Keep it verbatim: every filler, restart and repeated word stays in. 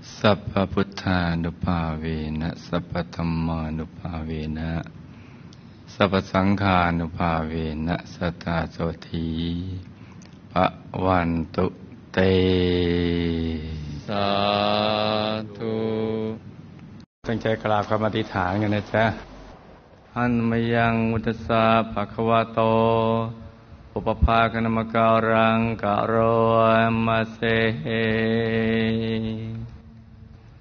สัพพพุทธานุภาเวนะสัพพธัมมานุภาเวนะสัพพสังฆานุภาเวนะสัทธาโสธีภวันตุเตสาธุตั้งใจกราบคำอธิษฐานกันนะจ๊ะหันมายังมุตสาภะคะวะโตอุปภาคณมการังกะโรมาเซ